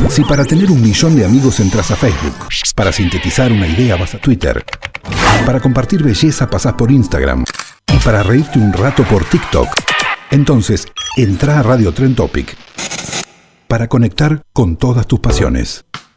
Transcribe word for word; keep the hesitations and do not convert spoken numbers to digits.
Si para tener un millón de amigos entras a Facebook, para sintetizar una idea vas a Twitter, para compartir belleza pasás por Instagram y para reírte un rato por TikTok, entonces entra a Radio Trend Topic para conectar con todas tus pasiones.